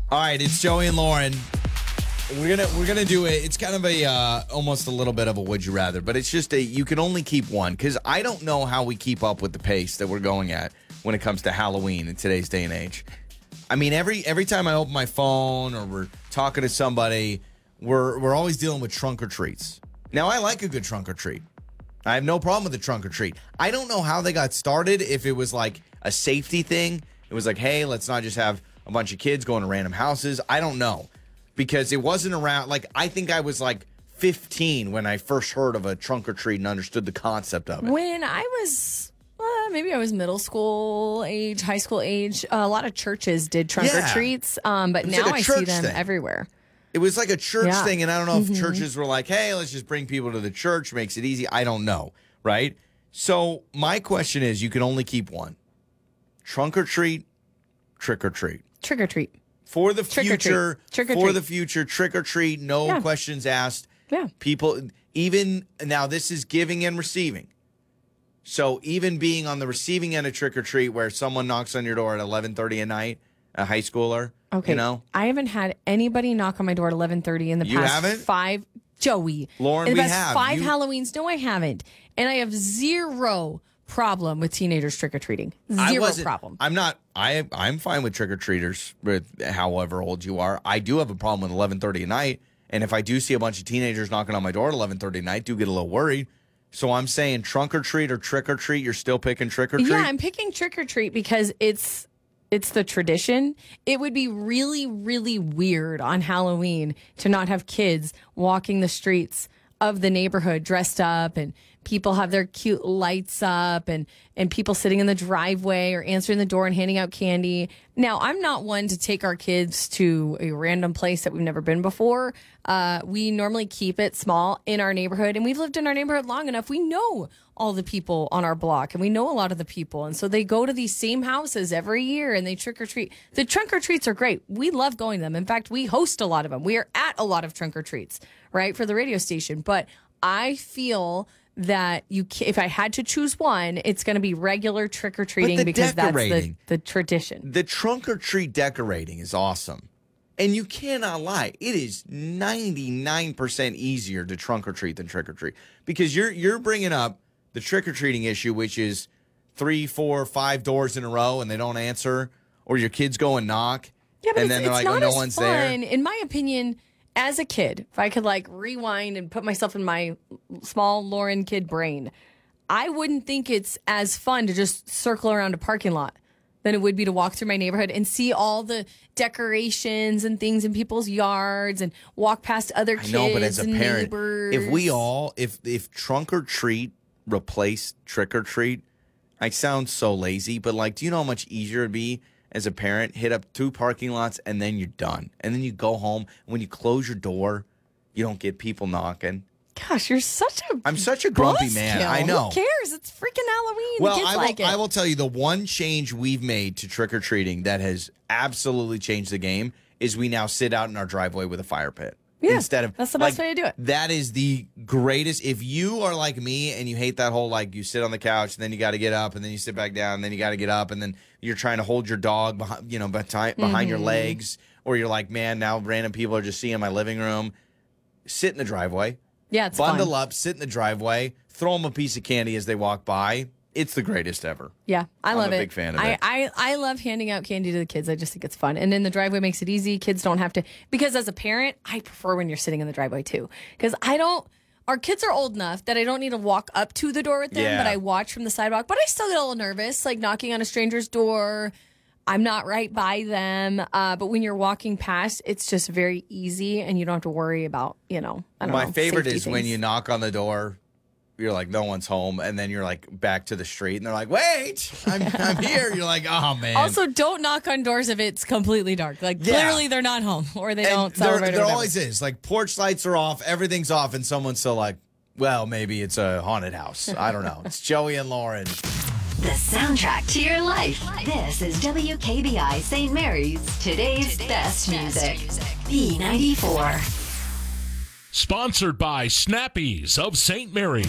All right, it's Joey and Lauren. We're gonna do it. It's kind of a almost a little bit of a would you rather, but it's just you can only keep one because I don't know how we keep up with the pace that we're going at when it comes to Halloween in today's day and age. I mean, every time I open my phone or we're talking to somebody, we're always dealing with trunk or treats. Now, I like a good trunk or treat. I have no problem with the trunk or treat. I don't know how they got started. If it was like a safety thing, it was like, hey, let's not just have a bunch of kids going to random houses. I don't know. Because it wasn't around, like, I think I was like 15 when I first heard of a trunk or treat and understood the concept of it. When I was, maybe I was middle school age, high school age, a lot of churches did trunk or treats, but now like I see them everywhere. It was like a church thing, and I don't know if churches were like, hey, let's just bring people to the church, makes it easy. I don't know, right? So my question is, you can only keep one. Trunk or treat, trick or treat. Trick or treat. For the future, trick or treat, no questions asked. Yeah. People, even now, this is giving and receiving. So even being on the receiving end of trick or treat, where someone knocks on your door at 11:30 at night, a high schooler. Okay. You know, I haven't had anybody knock on my door at 11:30 in the past 5. Joey, Lauren, in the we past have 5 Halloweens. No, I haven't, and I have zero problem with teenagers trick-or-treating. Zero problem. I'm fine with trick-or-treaters with however old you are. I do have a problem with 11:30 at night. And if I do see a bunch of teenagers knocking on my door at 11:30 at night, do get a little worried. So I'm saying trunk or treat or trick or treat. You're still picking trick or treat? Yeah, I'm picking trick or treat because it's the tradition. It would be really, really weird on Halloween to not have kids walking the streets of the neighborhood dressed up, and people have their cute lights up, and people sitting in the driveway or answering the door and handing out candy. Now, I'm not one to take our kids to a random place that we've never been before. We normally keep it small in our neighborhood, and we've lived in our neighborhood long enough. We know all the people on our block, and we know a lot of the people. And so they go to these same houses every year and they trick or treat. The trunk or treats are great. We love going to them. In fact, we host a lot of them. We are at a lot of trunk or treats, right, for the radio station. But I feel that if I had to choose one, it's going to be regular trick or treating because that's the tradition. The trunk or treat decorating is awesome. And you cannot lie. It is 99% easier to trunk or treat than trick or treat because you're bringing up the trick or treating issue, which is 3, 4, 5 doors in a row and they don't answer, or your kids go and knock. Yeah, but and then they're like, not no one's there. In my opinion, as a kid, if I could like rewind and put myself in my small Lauren kid brain, I wouldn't think it's as fun to just circle around a parking lot than it would be to walk through my neighborhood and see all the decorations and things in people's yards and walk past other kids. I know, but as a parent, neighbors. if trunk or treat replaced trick or treat, I sound so lazy, but like, do you know how much easier it'd be as a parent? Hit up 2 parking lots and then you're done. And then you go home. When you close your door, you don't get people knocking. Gosh, I'm such a grumpy man. I know. Who cares? It's freaking Halloween. Well, the kids I will tell you the one change we've made to trick or treating that has absolutely changed the game is we now sit out in our driveway with a fire pit. Yeah, instead of that's the best way to do it. That is the greatest. If you are like me and you hate that whole like you sit on the couch and then you got to get up and then you sit back down and then you got to get up and then you're trying to hold your dog behind your legs, or you're like, man, now random people are just seeing my living room. Sit in the driveway. Yeah, it's bundle fun. up, sit in the driveway, throw them a piece of candy as they walk by. It's the greatest ever. Yeah, I'm love it. I'm a big fan of it. I love handing out candy to the kids. I just think it's fun. And then the driveway makes it easy. Kids don't have to, because as a parent, I prefer when you're sitting in the driveway too. Because our kids are old enough that I don't need to walk up to the door with them, but I watch from the sidewalk. But I still get a little nervous, like knocking on a stranger's door. I'm not right by them. But when you're walking past, it's just very easy and you don't have to worry about, My favorite is things. when you knock on the door. You're like, no one's home. And then you're like back to the street and they're like, wait, I'm here. You're like, oh, man. Also, don't knock on doors if it's completely dark. Like, clearly they're not home or they don't celebrate. There always is. Like, porch lights are off. Everything's off. And someone's still like, well, maybe it's a haunted house. I don't know. It's Joey and Lauren. The soundtrack to your life. This is WKBI St. Mary's, today's best music. B94. Sponsored by Snappies of St. Mary.